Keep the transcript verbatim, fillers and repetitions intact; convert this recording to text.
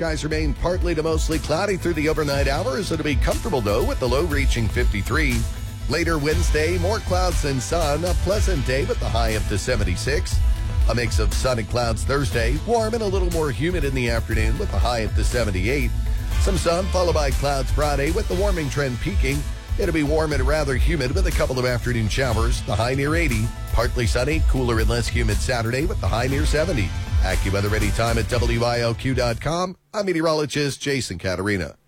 Skies remain partly to mostly cloudy through the overnight hours. It'll be comfortable, though, with the low reaching fifty-three. Later Wednesday, more clouds than sun. A pleasant day with the high up to seventy-six. A mix of sun and clouds Thursday. Warm and a little more humid in the afternoon with the high up to seventy-eight. Some sun followed by clouds Friday with the warming trend peaking. It'll be warm and rather humid with a couple of afternoon showers. The high near eighty. Partly sunny, cooler and less humid Saturday with the high near seventy. AccuWeather anytime at W I L Q dot com. I'm meteorologist Jason Caterina.